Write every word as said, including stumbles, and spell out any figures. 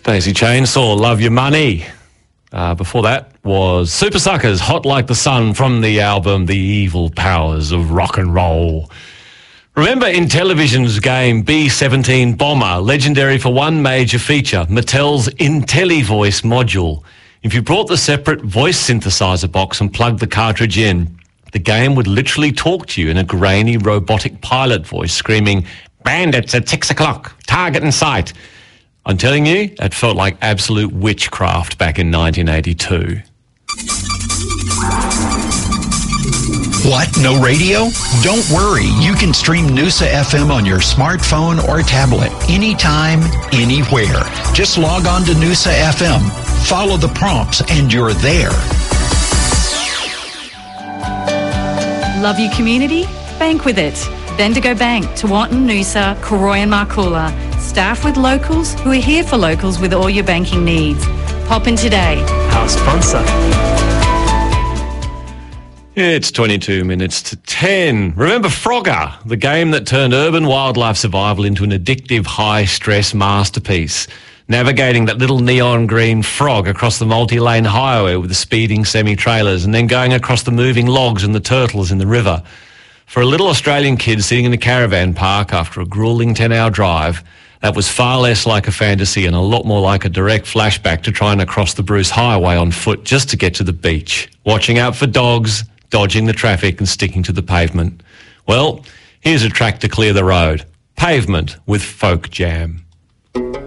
Daisy Chainsaw, Love Your Money. Uh, before that was Super Suckers, Hot Like the Sun, from the album The Evil Powers of Rock and Roll. Remember Intellivision's game B seventeen Bomber, legendary for one major feature, Mattel's IntelliVoice module. If you brought the separate voice synthesizer box and plugged the cartridge in, the game would literally talk to you in a grainy robotic pilot voice, screaming, "Bandits at six o'clock, target in sight." I'm telling you, that felt like absolute witchcraft back in nineteen eighty-two. What? No radio? Don't worry. You can stream Noosa F M on your smartphone or tablet anytime, anywhere. Just log on to Noosa F M, follow the prompts, and you're there. Love your community? Bank with it. Bendigo Bank, Tewantin, Noosa, Koroi and Markula. Staff with locals who are here for locals with all your banking needs. Pop in today. Our sponsor. It's twenty-two minutes to ten. Remember Frogger, the game that turned urban wildlife survival into an addictive, high-stress masterpiece, navigating that little neon green frog across the multi-lane highway with the speeding semi-trailers and then going across the moving logs and the turtles in the river. For a little Australian kid sitting in a caravan park after a gruelling ten-hour drive, that was far less like a fantasy and a lot more like a direct flashback to trying to cross the Bruce Highway on foot just to get to the beach, watching out for dogs, dodging the traffic and sticking to the pavement. Well, here's a track to clear the road. Pavement with Folk Jam.